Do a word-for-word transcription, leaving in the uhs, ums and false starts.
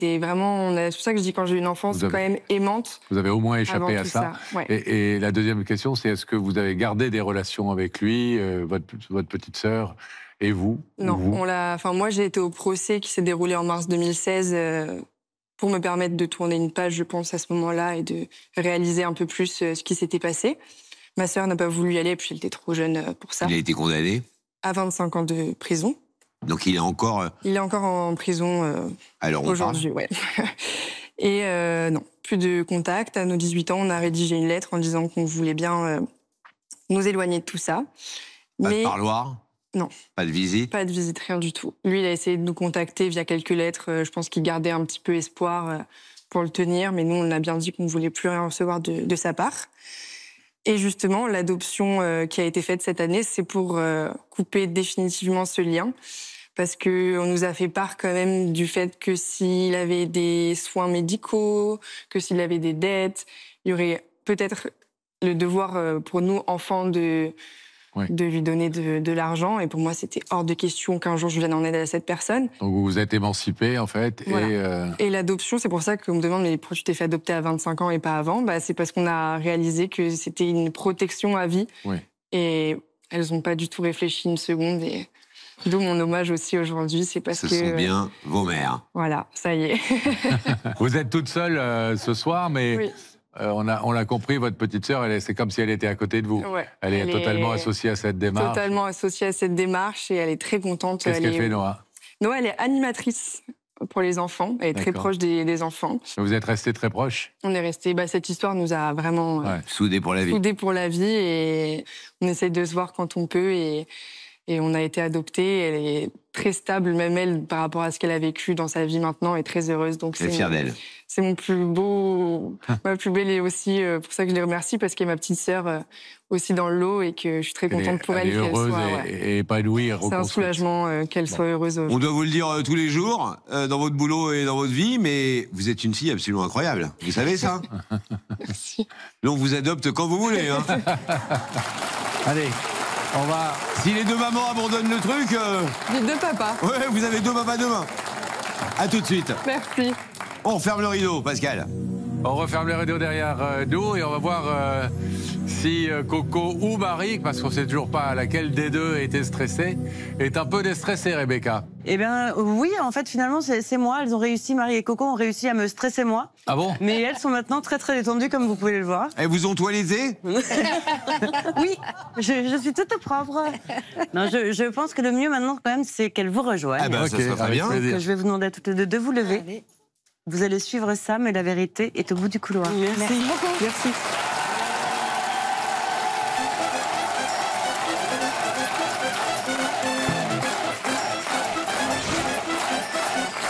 C'est vraiment, c'est pour ça que je dis quand j'ai une enfance Vous avez, quand même aimante. Vous avez au moins échappé à ça. ça. Ouais. Et, et la deuxième question, c'est est-ce que vous avez gardé des relations avec lui, euh, votre, votre petite sœur et vous? Non, vous on l'a. Enfin, moi, j'ai été au procès qui s'est déroulé en mars deux mille seize euh, pour me permettre de tourner une page, je pense, à ce moment-là et de réaliser un peu plus euh, ce qui s'était passé. Ma sœur n'a pas voulu y aller, puis elle était trop jeune pour ça. Il a été condamné à vingt-cinq ans de prison. Donc il est encore... Il est encore en prison euh, aujourd'hui, ouais. Et euh, non, plus de contact. À nos dix-huit ans, on a rédigé une lettre en disant qu'on voulait bien euh, nous éloigner de tout ça. Pas Mais... de parloir? Non. Pas de visite? Pas de visite, rien du tout. Lui, il a essayé de nous contacter via quelques lettres. Je pense qu'il gardait un petit peu espoir pour le tenir, mais nous, on a bien dit qu'on ne voulait plus rien recevoir de, de sa part. Et justement, l'adoption euh, qui a été faite cette année, c'est pour euh, couper définitivement ce lien. Parce qu'on nous a fait part quand même du fait que s'il avait des soins médicaux, que s'il avait des dettes, il y aurait peut-être le devoir euh, pour nous, enfants, de, oui. de lui donner de, de l'argent. Et pour moi, c'était hors de question qu'un jour je vienne en aide à cette personne. Donc vous vous êtes émancipé, en fait. Voilà. Et, euh... et l'adoption, c'est pour ça qu'on me demande mais pourquoi tu t'es fait adopter à vingt-cinq ans et pas avant. Bah, c'est parce qu'on a réalisé que c'était une protection à vie. Oui. Et elles n'ont pas du tout réfléchi une seconde. Et... D'où mon hommage aussi aujourd'hui, c'est parce ce que... Ce sont bien vos mères. Voilà, ça y est. Vous êtes toute seule euh, ce soir, mais oui. euh, on a, on l'a compris, votre petite sœur, c'est comme si elle était à côté de vous. Ouais, elle, elle est totalement est associée à cette démarche. Totalement associée à cette démarche et elle est très contente. Qu'est-ce qu'elle est... fait, Noah? Noah, elle est animatrice pour les enfants. Elle est très proche des, des enfants. Vous êtes restés très proches? On est restés... Bah, cette histoire nous a vraiment... Ouais. Soudés pour la vie. Soudés pour la vie et on essaye de se voir quand on peut et... Et on a été adoptés. Elle est très stable, même elle, par rapport à ce qu'elle a vécu dans sa vie maintenant, est très heureuse. Donc c'est fière d'elle. C'est mon plus beau, ma plus belle et aussi euh, pour ça que je les remercie parce qu'elle est ma petite sœur euh, aussi dans le lot et que je suis très contente elle est, pour elle. Elle est heureuse soit, et, ouais. et épanouie. C'est un soulagement euh, qu'elle bon. soit heureuse. On doit vous le dire euh, tous les jours euh, dans votre boulot et dans votre vie, mais vous êtes une fille absolument incroyable. Vous savez ça? Merci. Là, on vous adopte quand vous voulez. Hein. Allez. On va... Si les deux mamans abandonnent le truc... Euh... Les deux papas. Ouais, vous avez deux papas demain. À tout de suite. Merci. On ferme le rideau, Pascal. On referme le rideau derrière euh, nous et on va voir euh, si euh, Coco ou Marie, parce qu'on ne sait toujours pas laquelle des deux était stressée, est un peu déstressée, Rebecca. Eh bien, oui, en fait, finalement, c'est moi. Elles ont réussi, Marie et Coco ont réussi à me stresser moi. Ah bon? Mais elles sont maintenant très, très détendues, comme vous pouvez le voir. Elles vous ont toiletté? Oui, je, je suis toute propre. Non, je, je pense que le mieux maintenant, quand même, c'est qu'elles vous rejoignent. Ah ben, okay, ça serait très bien. Donc, je vais vous demander à toutes les deux de vous lever. Allez. Vous allez suivre ça, mais la vérité est au bout du couloir. Merci, Merci beaucoup. Merci.